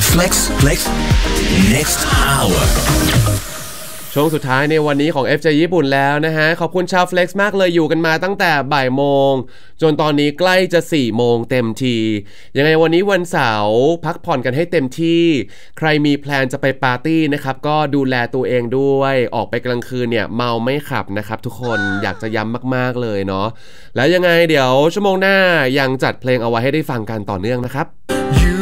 Flex Next Hour ช่วงสุดท้ายในวันนี้ของ FJ ญี่ปุ่นแล้วนะฮะขอบคุณชาว Flex มากเลยอยู่กันมาตั้งแต่บ่ายโมงจนตอนนี้ใกล้จะ4โมงเต็มทียังไงวันนี้วันเสาร์พักผ่อนกันให้เต็มที่ใครมีแพลนจะไปปาร์ตี้นะครับก็ดูแลตัวเองด้วยออกไปกลางคืนเนี่ยเมาไม่ขับนะครับทุกคนอยากจะย้ำมากๆเลยเนาะแล้วยังไงเดี๋ยวชั่วโมงหน้ายังจัดเพลงเอาไว้ให้ได้ฟังกันต่อเนื่องนะครับ